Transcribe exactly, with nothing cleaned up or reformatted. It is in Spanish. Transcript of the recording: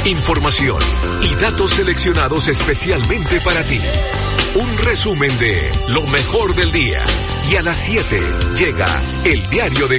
información y datos seleccionados especialmente para ti. Un resumen de lo mejor del día. Y a las siete llega el diario de